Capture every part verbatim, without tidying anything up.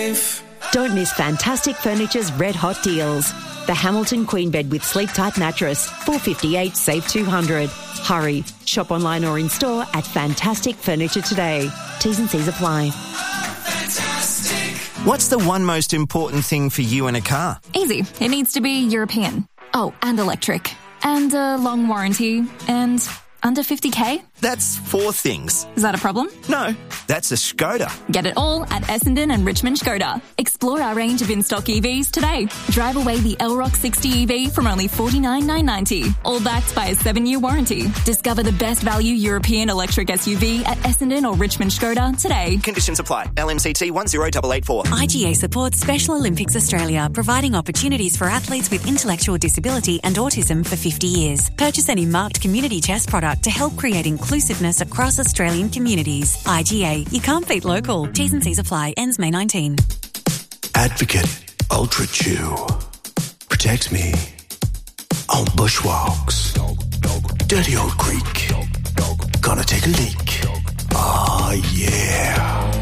Don't miss Fantastic Furniture's red hot deals. The Hamilton Queen Bed with Sleep Tight Mattress, four fifty-eight, save two hundred. Hurry, shop online or in store at Fantastic Furniture today. T's and C's apply. What's the one most important thing for you in a car? Easy. It needs to be European. Oh, and electric. And a long warranty. And under fifty K? That's four things. Is that a problem? No, that's a Skoda. Get it all at Essendon and Richmond Skoda. Explore our range of in-stock E Vs today. Drive away the L R O C sixty E V from only forty-nine thousand nine hundred ninety. All backed by a seven-year warranty. Discover the best value European electric S U V at Essendon or Richmond Skoda today. Conditions apply. L M C T one zero eight eight four. I G A supports Special Olympics Australia, providing opportunities for athletes with intellectual disability and autism for fifty years. Purchase any marked community chest product to help create inclusiveness across Australian communities. I G A, you can't beat local. T's and C's apply. Ends May nineteenth. Advocate Ultra Chew protects me on bushwalks. Dirty old creek. Gonna take a leak. Ah, yeah.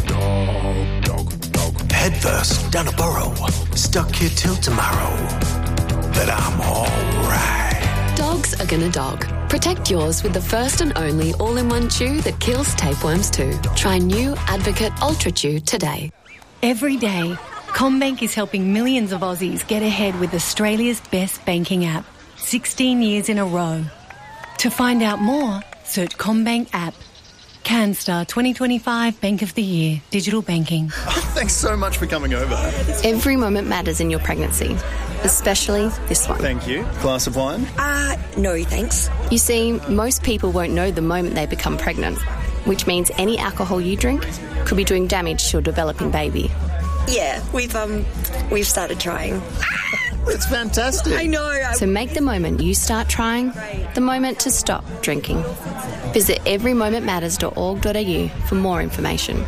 Head first down a burrow. Stuck here till tomorrow. But I'm alright. Dogs are gonna dog. Protect yours with the first and only all-in-one chew that kills tapeworms too. Try new Advocate Ultra Chew today. Every day, CommBank is helping millions of Aussies get ahead with Australia's best banking app. sixteen years in a row. To find out more, search CommBank app. CanStar twenty twenty-five Bank of the Year. Digital banking. Thanks so much for coming over. Every moment matters in your pregnancy, especially this one. Thank you. Glass of wine? Uh, no, thanks. You see, most people won't know the moment they become pregnant, which means any alcohol you drink could be doing damage to your developing baby. Yeah, we've um, we've started trying. It's fantastic. I know. So make the moment you start trying the moment to stop drinking. Visit every moment matters dot org dot a u for more information.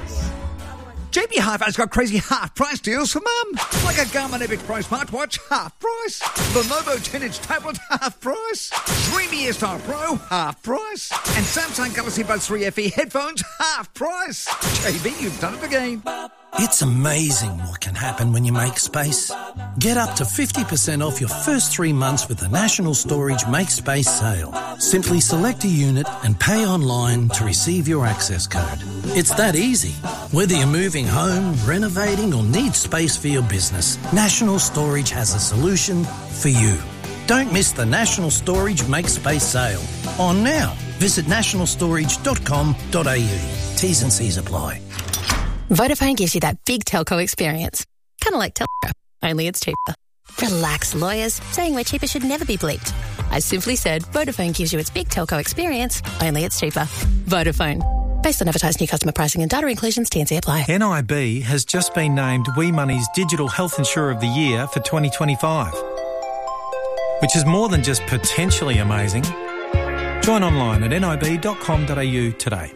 J B Hi-Fi's got crazy half-price deals for mum. Like a Garmin Epic Pro smartwatch, half-price. Lenovo ten-inch tablet, half-price. Dreamy Airstyle Pro, half-price. And Samsung Galaxy Buds three F E headphones, half-price. J B, you've done it again. It's amazing what can happen when you make space. Get up to fifty percent off your first three months with the National Storage Make Space sale. Simply select a unit and pay online to receive your access code. It's that easy. Whether you're moving home, renovating or need space for your business, National Storage has a solution for you. Don't miss the National Storage Make Space sale. On now. Visit national storage dot com dot a u. T's and C's apply. Vodafone gives you that big telco experience. Kind of like telco, only it's cheaper. Relax, lawyers. Saying we're cheaper should never be bleeped. I simply said Vodafone gives you its big telco experience, only it's cheaper. Vodafone. Based on advertised new customer pricing and data inclusions, T and C apply. N I B has just been named We Money's Digital Health Insurer of the Year for twenty twenty-five, which is more than just potentially amazing. Join online at nib dot com dot a u today.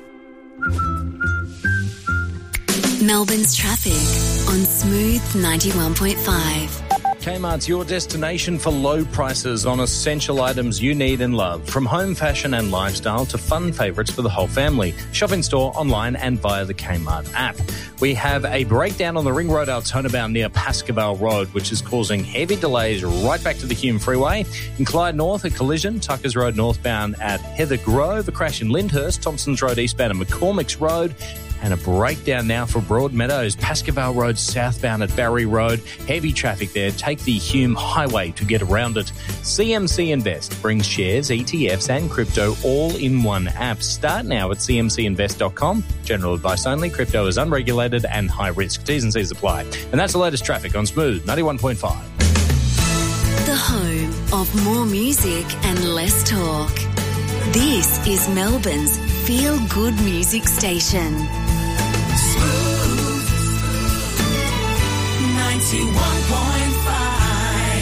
Melbourne's traffic on Smooth ninety-one point five. Kmart's your destination for low prices on essential items you need and love. From home fashion and lifestyle to fun favourites for the whole family. Shop in store, online and via the Kmart app. We have a breakdown on the Ring Road Altona bound near Pascoe Road, which is causing heavy delays right back to the Hume Freeway. In Clyde North, a collision. Tuckers Road northbound at Heather Grove. A crash in Lyndhurst. Thompsons Road eastbound at McCormick's Road. And a breakdown now for Broadmeadows, Pascoe Road southbound at Barry Road. Heavy traffic there. Take the Hume Highway to get around it. C M C Invest brings shares, E T Fs and crypto all in one app. Start now at c m c invest dot com. General advice only. Crypto is unregulated and high risk. T's and C's apply. And that's the latest traffic on Smooth ninety-one point five. The home of more music and less talk. This is Melbourne's feel-good music station. ninety-one point five.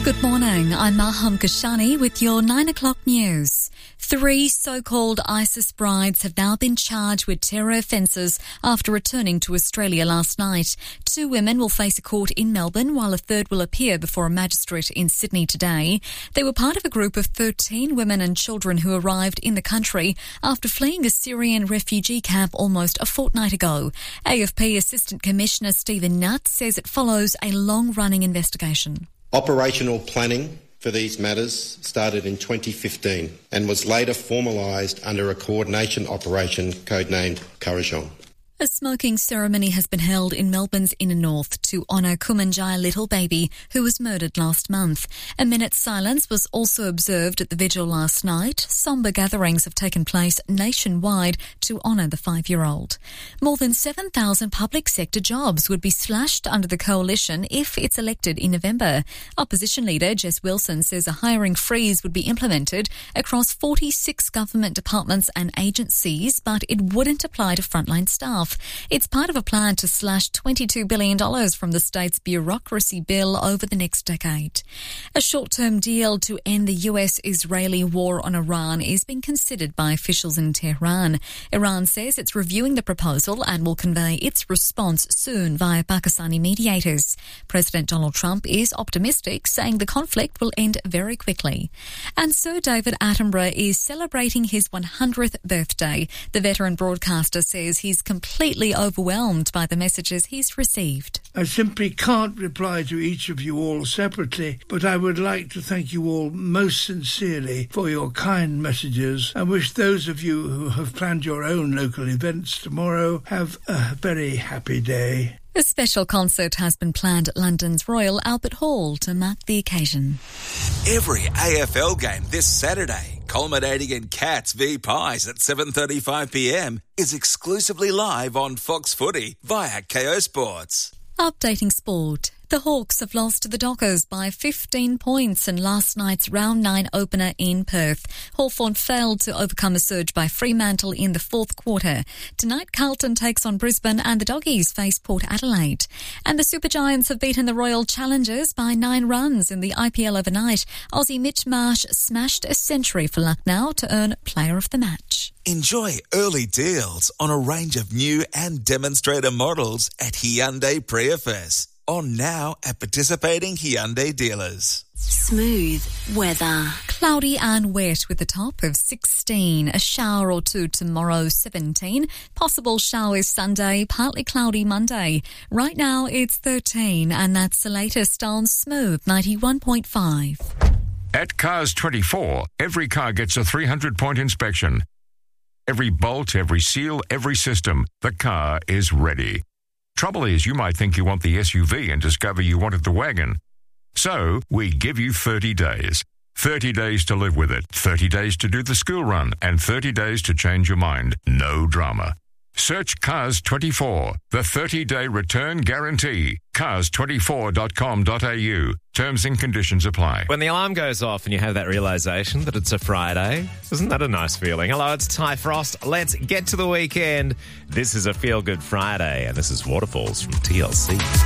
Good morning, I'm Maham Kashani with your nine o'clock news. Three so-called ISIS brides have now been charged with terror offences after returning to Australia last night. Two women will face a court in Melbourne while a third will appear before a magistrate in Sydney today. They were part of a group of thirteen women and children who arrived in the country after fleeing a Syrian refugee camp almost a fortnight ago. A F P Assistant Commissioner Stephen Nutt says it follows a long-running investigation. Operational planning for these matters started in twenty fifteen and was later formalised under a coordination operation codenamed Courageon. A smoking ceremony has been held in Melbourne's inner north to honour Kumanjaya Little Baby, who was murdered last month. A minute's silence was also observed at the vigil last night. Sombre gatherings have taken place nationwide to honour the five-year-old. More than seven thousand public sector jobs would be slashed under the coalition if it's elected in November. Opposition leader Jess Wilson says a hiring freeze would be implemented across forty-six government departments and agencies, but it wouldn't apply to frontline staff. It's part of a plan to slash twenty-two billion dollars from the state's bureaucracy bill over the next decade. A short-term deal to end the U S-Israeli war on Iran is being considered by officials in Tehran. Iran says it's reviewing the proposal and will convey its response soon via Pakistani mediators. President Donald Trump is optimistic, saying the conflict will end very quickly. And Sir David Attenborough is celebrating his one hundredth birthday. The veteran broadcaster says he's completely completely overwhelmed by the messages he's received. I simply can't reply to each of you all separately, but I would like to thank you all most sincerely for your kind messages and wish those of you who have planned your own local events tomorrow have a very happy day. A special concert has been planned at London's Royal Albert Hall to mark the occasion. Every A F L game this Saturday, culminating in Cats v Pies at seven thirty-five p m, is exclusively live on Fox Footy via K O Sports. Updating sport. The Hawks have lost to the Dockers by fifteen points in last night's round nine opener in Perth. Hawthorn failed to overcome a surge by Fremantle in the fourth quarter. Tonight, Carlton takes on Brisbane and the Doggies face Port Adelaide. And the Super Giants have beaten the Royal Challengers by nine runs in the I P L overnight. Aussie Mitch Marsh smashed a century for Lucknow to earn Player of the Match. Enjoy early deals on a range of new and demonstrator models at Hyundai Prius. On now at participating Hyundai dealers. Smooth weather. Cloudy and wet with a top of sixteen. A shower or two tomorrow, seventeen. Possible showers Sunday, partly cloudy Monday. Right now it's thirteen, and that's the latest on Smooth ninety-one point five. At Cars twenty-four, every car gets a three hundred point inspection. Every bolt, every seal, every system, the car is ready. Trouble is, you might think you want the S U V and discover you wanted the wagon. So, we give you thirty days. thirty days to live with it, thirty days to do the school run, and thirty days to change your mind. No drama. Search Cars twenty-four, the thirty-day return guarantee. cars twenty-four dot com dot a u. Terms and conditions apply. When the alarm goes off and you have that realisation that it's a Friday, isn't that a nice feeling? Hello, it's Ty Frost. Let's get to the weekend. This is a Feel Good Friday, and this is Waterfalls from T L C.